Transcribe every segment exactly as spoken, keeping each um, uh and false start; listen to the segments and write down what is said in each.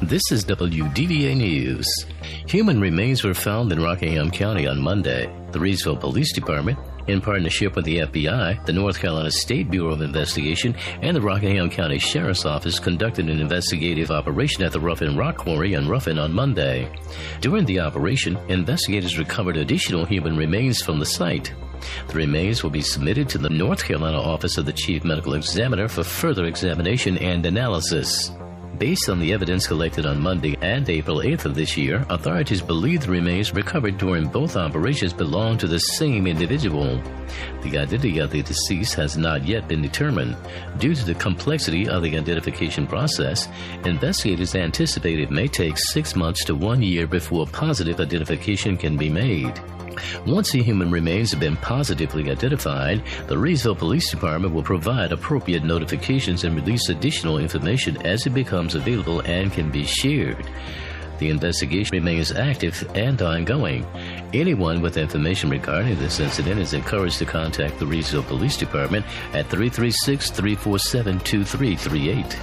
This is W D V A News. Human remains were found in Rockingham County on Monday. The Reidsville Police Department, in partnership with the F B I, the North Carolina State Bureau of Investigation, and the Rockingham County Sheriff's Office, conducted an investigative operation at the Ruffin Rock Quarry in Ruffin on Monday. During the operation, investigators recovered additional human remains from the site. The remains will be submitted to the North Carolina Office of the Chief Medical Examiner for further examination and analysis. Based on the evidence collected on Monday and April eighth of this year, authorities believe the remains recovered during both operations belong to the same individual. The identity of the deceased has not yet been determined. Due to the complexity of the identification process, investigators anticipate it may take six months to one year before positive identification can be made. Once the human remains have been positively identified, the Reidsville Police Department will provide appropriate notifications and release additional information as it becomes available and can be shared. The investigation remains active and ongoing. Anyone with information regarding this incident is encouraged to contact the Reidsville Police Department at three three six, three four seven, two three three eight.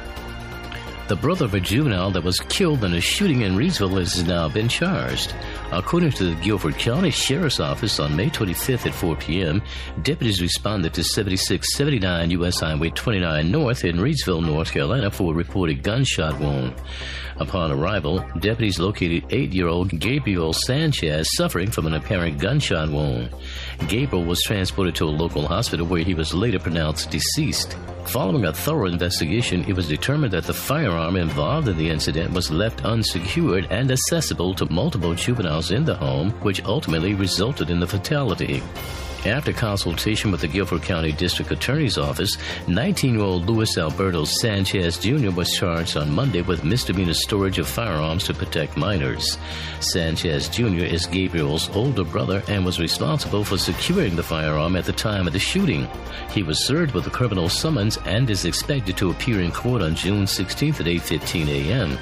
The brother of a juvenile that was killed in a shooting in Reidsville has now been charged. According to the Guilford County Sheriff's Office, on May twenty-fifth at four p.m., deputies responded to seventy-six seventy-nine U S Highway twenty-nine North in Reidsville, North Carolina, for a reported gunshot wound. Upon arrival, deputies located eight-year-old Gabriel Sanchez suffering from an apparent gunshot wound. Gabriel was transported to a local hospital where he was later pronounced deceased. Following a thorough investigation, it was determined that the firearm involved in the incident was left unsecured and accessible to multiple juveniles in the home, which ultimately resulted in the fatality. After consultation with the Guilford County District Attorney's Office, nineteen-year-old Luis Alberto Sanchez Junior was charged on Monday with misdemeanor storage of firearms to protect minors. Sanchez Junior is Gabriel's older brother and was responsible for securing the firearm at the time of the shooting. He was served with a criminal summons and is expected to appear in court on June sixteenth at eight fifteen a.m.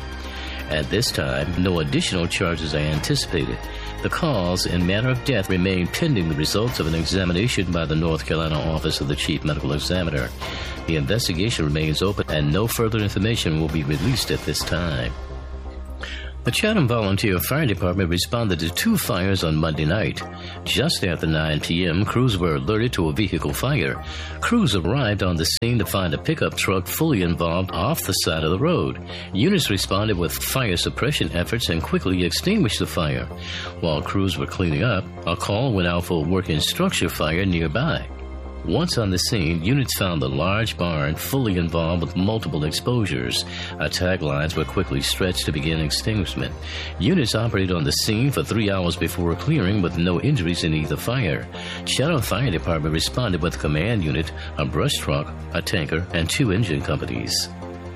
At this time, no additional charges are anticipated. The cause and manner of death remain pending the results of an examination by the North Carolina Office of the Chief Medical Examiner. The investigation remains open and no further information will be released at this time. The Chatham Volunteer Fire Department responded to two fires on Monday night. Just after nine p.m., crews were alerted to a vehicle fire. Crews arrived on the scene to find a pickup truck fully involved off the side of the road. Units responded with fire suppression efforts and quickly extinguished the fire. While crews were cleaning up, a call went out for a working structure fire nearby. Once on the scene, units found the large barn fully involved with multiple exposures. Attack lines were quickly stretched to begin extinguishment. Units operated on the scene for three hours before clearing with no injuries in either fire. Chatham Fire Department responded with a command unit, a brush truck, a tanker, and two engine companies.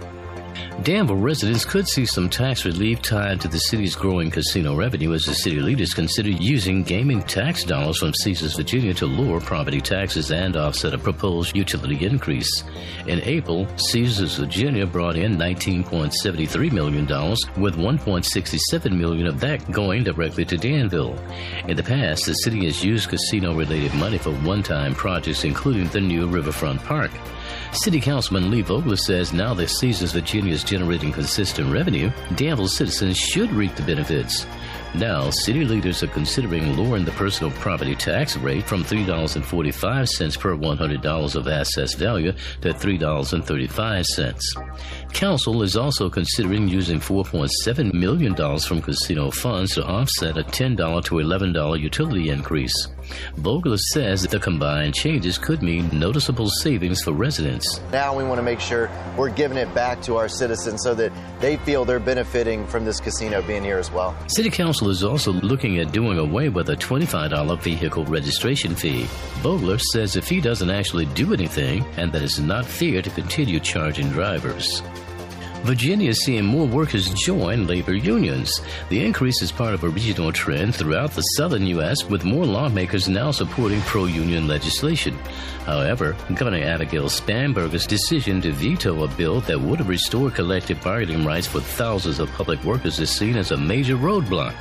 Danville residents could see some tax relief tied to the city's growing casino revenue as the city leaders consider using gaming tax dollars from Caesars Virginia to lower property taxes and offset a proposed utility increase. In April, Caesars Virginia brought in nineteen point seven three million dollars, with one point six seven million dollars of that going directly to Danville. In the past, the city has used casino-related money for one-time projects, including the new Riverfront Park. City Councilman Lee Vogler says now that Caesars Virginia is generating consistent revenue, Danville citizens should reap the benefits. Now, city leaders are considering lowering the personal property tax rate from three dollars and forty-five cents per one hundred dollars of assessed value to three dollars and thirty-five cents. Council is also considering using four point seven million dollars from casino funds to offset a ten dollars to eleven dollars utility increase. Vogler says that the combined changes could mean noticeable savings for residents. Now we want to make sure we're giving it back to our citizens so that they feel they're benefiting from this casino being here as well. City Council is also looking at doing away with a twenty-five dollars vehicle registration fee. Vogler says if he doesn't actually do anything, and that it's not fair to continue charging drivers. Virginia is seeing more workers join labor unions. The increase is part of a regional trend throughout the southern U S, with more lawmakers now supporting pro-union legislation. However, Governor Abigail Spanberger's decision to veto a bill that would have restored collective bargaining rights for thousands of public workers is seen as a major roadblock.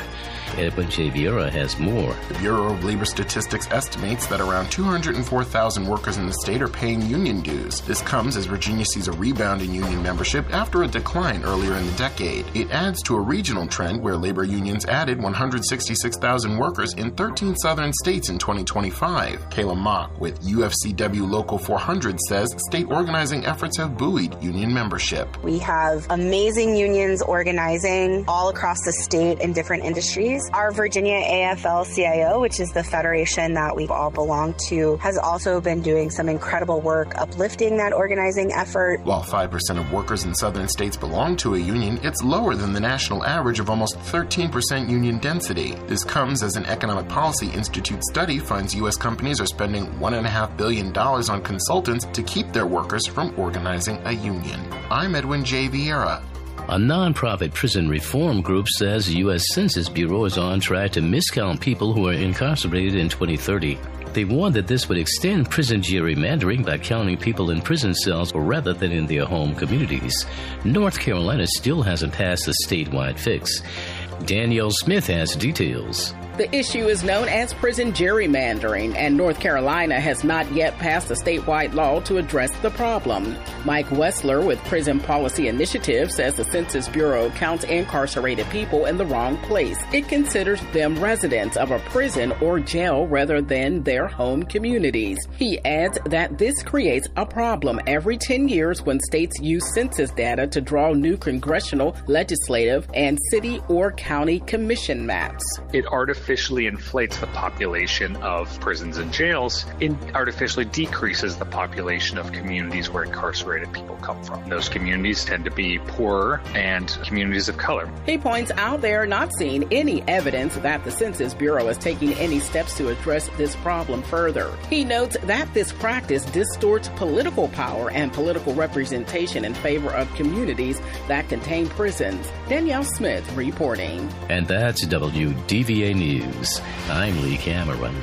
Edwin J. Vieira has more. The Bureau of Labor Statistics estimates that around two hundred four thousand workers in the state are paying union dues. This comes as Virginia sees a rebound in union membership after a decline earlier in the decade. It adds to a regional trend where labor unions added one hundred sixty-six thousand workers in thirteen southern states in twenty twenty-five. Kayla Mock with U F C W Local four hundred says state organizing efforts have buoyed union membership. We have amazing unions organizing all across the state in different industries. Our Virginia A F L C I O, which is the federation that we all belong to, has also been doing some incredible work uplifting that organizing effort. While five percent of workers in southern states belong to a union, it's lower than the national average of almost thirteen percent union density. This comes as an Economic Policy Institute study finds U S companies are spending one point five billion dollars on consultants to keep their workers from organizing a union. I'm Edwin J. Vieira. A nonprofit prison reform group says the U S Census Bureau is on track to miscount people who are incarcerated in twenty thirty. They warned that this would extend prison gerrymandering by counting people in prison cells rather than in their home communities. North Carolina still hasn't passed a statewide fix. Danielle Smith has details. The issue is known as prison gerrymandering, and North Carolina has not yet passed a statewide law to address the problem. Mike Wessler with Prison Policy Initiative says the Census Bureau counts incarcerated people in the wrong place. It considers them residents of a prison or jail rather than their home communities. He adds that this creates a problem every ten years when states use census data to draw new congressional, legislative, and city or county commission maps. It artificially artificially inflates the population of prisons and jails. It artificially decreases the population of communities where incarcerated people come from. Those communities tend to be poorer and communities of color. He points out they are not seeing any evidence that the Census Bureau is taking any steps to address this problem further. He notes that this practice distorts political power and political representation in favor of communities that contain prisons. Danielle Smith reporting. And that's W D V A News. I'm Lee Cameron.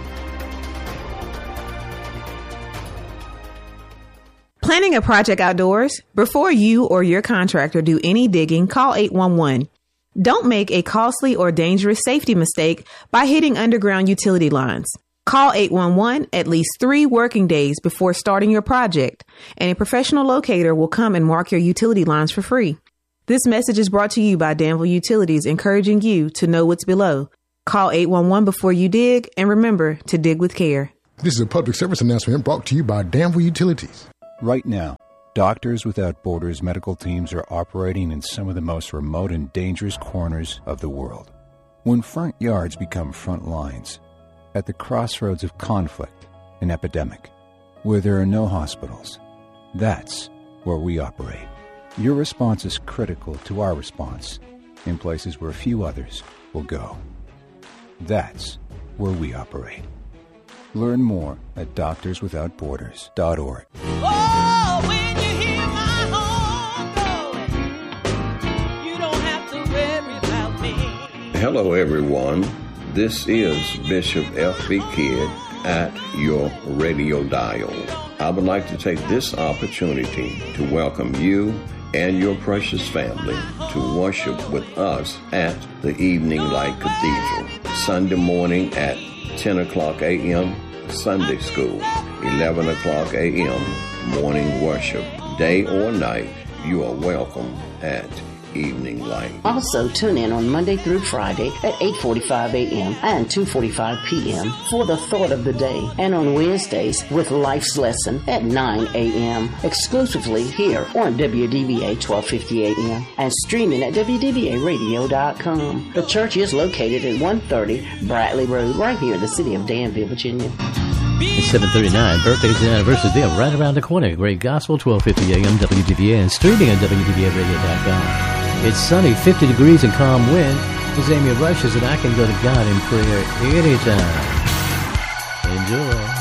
Planning a project outdoors? Before you or your contractor do any digging, call eight one one. Don't make a costly or dangerous safety mistake by hitting underground utility lines. Call eight one one at least three working days before starting your project, and a professional locator will come and mark your utility lines for free. This message is brought to you by Danville Utilities, encouraging you to know what's below. Call eight one one before you dig, and remember to dig with care. This is a public service announcement brought to you by Danville Utilities. Right now, Doctors Without Borders medical teams are operating in some of the most remote and dangerous corners of the world. When front yards become front lines, at the crossroads of conflict and epidemic, where there are no hospitals, that's where we operate. Your response is critical to our response in places where few others will go. That's where we operate. Learn more at doctors without borders dot org. Oh, when you hear my horn blowing, you don't have to worry about me. Hello, everyone. This is Bishop F B. Kidd at your radio dial. I would like to take this opportunity to welcome you and your precious family to worship with us at the Evening Light Cathedral. Sunday morning at ten o'clock a.m., Sunday school, eleven o'clock a.m., morning worship. Day or night, you are welcome at Evening Light. Also, tune in on Monday through Friday at eight forty-five a.m. and two forty-five p.m. for the Thought of the Day, and on Wednesdays with Life's Lesson at nine a.m. exclusively here on W D V A twelve fifty a.m. and streaming at w d v a radio dot com. The church is located at one thirty Bradley Road, right here in the city of Danville, Virginia. It's seven thirty-nine. Birthdays and anniversaries. They are right around the corner. Great Gospel, twelve fifty a.m. W D V A, and streaming at w d v a radio dot com. It's sunny, fifty degrees and calm wind. This is Amy Rushes, and I can go to God in prayer anytime. Enjoy.